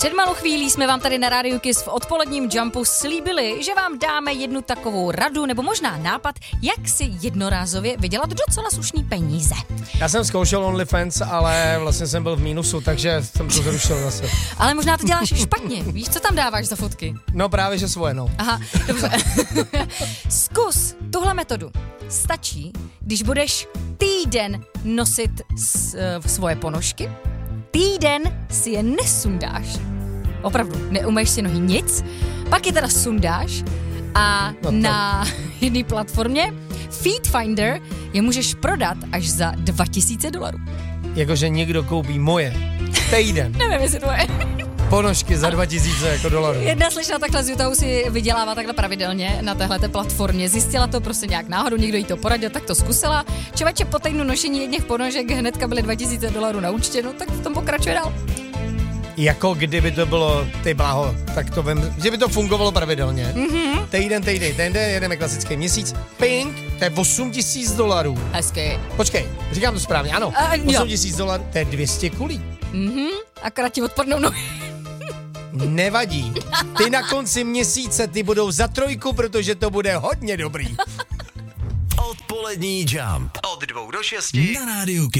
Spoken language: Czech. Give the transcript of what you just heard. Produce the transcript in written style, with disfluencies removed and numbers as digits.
Před malou chvílí jsme vám tady na Radio Kiss v odpoledním Jumpu slíbili, že vám dáme jednu takovou radu nebo možná nápad, jak si jednorázově vydělat docela slušný peníze. Já jsem zkoušel OnlyFans, ale vlastně jsem byl v mínusu, takže jsem to zrušil zase. Ale možná to děláš špatně. Víš, co tam dáváš za fotky? No právě, že svoje, no. Aha, dobře. Zkus tuhle metodu. Stačí, když budeš týden nosit svoje ponožky, týden si je nesundáš. Opravdu, neumeješ si nohy nic, pak je teda sundáš a na jedné platformě Feet Finder je můžeš prodat až za $2000. Jakože někdo koupí moje týden. Nevím, jestli to je. Ponožky za $2000. Jedna slečna takhle z Utahu si vydělává takhle pravidelně na téhleté platformě. Zjistila to prostě nějak náhodou, někdo jí to poradil, tak to zkusila. Člověče, po týdnu nošení jedněch ponožek hnedka byly $2000 na účtě, no tak v tom pokračuje dál. Jako kdyby to bylo, ty bláho, tak to vím, že by to fungovalo pravidelně. Mm-hmm. Týden, jedeme klasický měsíc. Ping, to je $8000. Hezky. Počkej, říkám to správně, ano. $8000, to je 200 kulí. Akorát ti odpadnou nohy. Nevadí. Ty na konci měsíce ty budou za 3, protože to bude hodně dobrý. Odpolední Jump. Od 2 do 6 na Radio Kiss.